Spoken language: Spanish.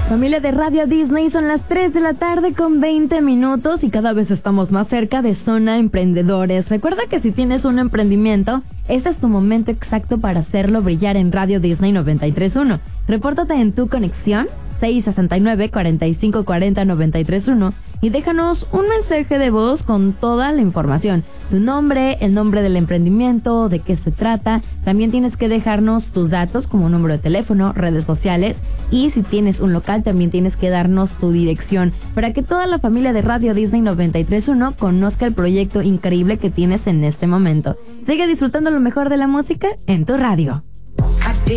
Familia de Radio Disney, son las 3 de la tarde con 20 minutos y cada vez estamos más cerca de Zona Emprendedores. Recuerda que si tienes un emprendimiento, este es tu momento exacto para hacerlo brillar en Radio Disney 93.1. Repórtate en tu conexión 669-4540-931 y déjanos un mensaje de voz con toda la información. Tu nombre, el nombre del emprendimiento, de qué se trata. También tienes que dejarnos tus datos como número de teléfono, redes sociales y si tienes un local también tienes que darnos tu dirección para que toda la familia de Radio Disney 93.1 conozca el proyecto increíble que tienes en este momento. Sigue disfrutando lo mejor de la música en tu radio.